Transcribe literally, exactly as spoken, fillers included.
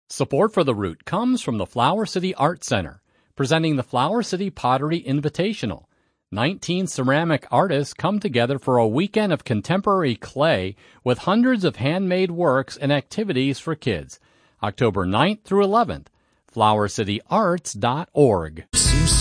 Support for The Root comes from the Flower City Art Center, presenting the Flower City Pottery Invitational. nineteen ceramic artists come together for a weekend of contemporary clay with hundreds of handmade works and activities for kids. October ninth through eleventh, flower city arts dot org.